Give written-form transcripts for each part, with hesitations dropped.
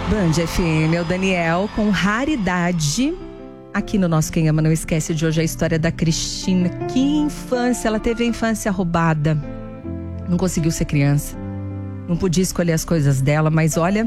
Band FM, é o Daniel com Raridade. Aqui no nosso Quem Ama Não Esquece de hoje a história da Cristina. Que infância, ela teve a infância roubada. Não conseguiu ser criança. Não podia escolher as coisas dela, mas olha,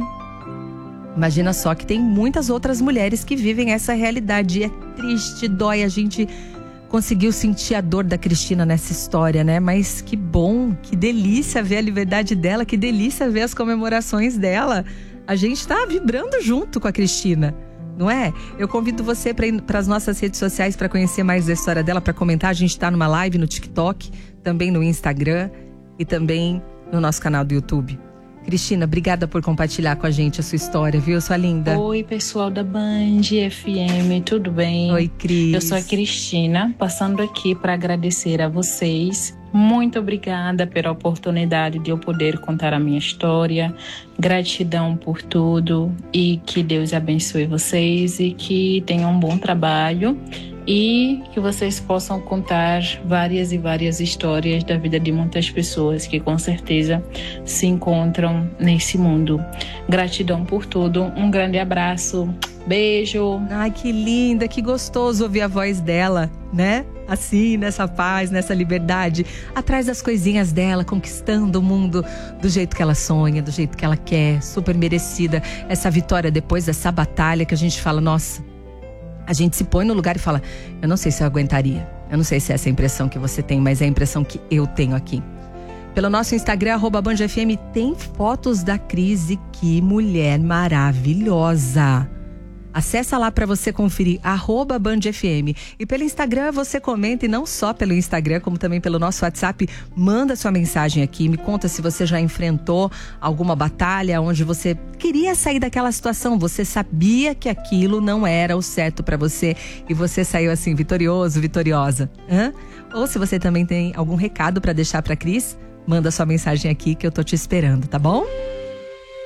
imagina só que tem muitas outras mulheres que vivem essa realidade. E é triste, dói, a gente conseguiu sentir a dor da Cristina nessa história, né? Mas que bom, que delícia ver a liberdade dela, que delícia ver as comemorações dela. A gente tá vibrando junto com a Cristina, não é? Eu convido você para ir para as nossas redes sociais para conhecer mais da história dela, para comentar. A gente tá numa live no TikTok, também no Instagram e também no nosso canal do YouTube. Cristina, obrigada por compartilhar com a gente a sua história, viu, sua linda? Oi, pessoal da Band FM, tudo bem? Oi, Cris. Eu sou a Cristina, passando aqui para agradecer a vocês. Muito obrigada pela oportunidade de eu poder contar a minha história. Gratidão por tudo e que Deus abençoe vocês e que tenham um bom trabalho e que vocês possam contar várias e várias histórias da vida de muitas pessoas que com certeza se encontram nesse mundo. Gratidão por tudo, um grande abraço, beijo. Ai, que linda, que gostoso ouvir a voz dela, né? Assim, nessa paz, nessa liberdade, atrás das coisinhas dela, conquistando o mundo do jeito que ela sonha, do jeito que ela quer, super merecida. Essa vitória depois dessa batalha que a gente fala, nossa, a gente se põe no lugar e fala, eu não sei se eu aguentaria. Eu não sei se é essa a impressão que você tem, mas é a impressão que eu tenho aqui. Pelo nosso Instagram, @BandFM, tem fotos da Cris e que mulher maravilhosa. Acessa lá para você conferir, @BandFM. E pelo Instagram você comenta, e não só pelo Instagram, como também pelo nosso WhatsApp. Manda sua mensagem aqui, me conta se você já enfrentou alguma batalha onde você queria sair daquela situação. Você sabia que aquilo não era o certo para você e você saiu assim, vitorioso, vitoriosa. Ou se você também tem algum recado para deixar para Cris, manda sua mensagem aqui que eu tô te esperando, tá bom?